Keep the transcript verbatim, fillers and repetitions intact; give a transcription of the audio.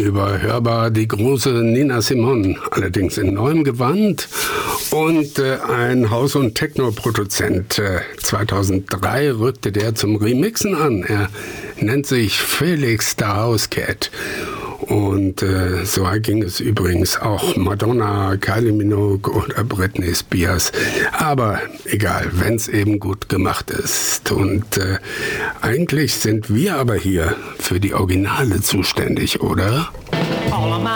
unüberhörbar die große Nina Simone, allerdings in neuem Gewand. Und äh, ein Haus- und Techno-Produzent. Äh, zweitausenddrei rückte der zum Remixen an. Er nennt sich Felix the House Cat. Und äh, so ging es übrigens auch Madonna, Kylie Minogue oder Britney Spears. Aber egal, wenn es eben gut gemacht ist. Und äh, eigentlich sind wir aber hier für die Originale zuständig, oder?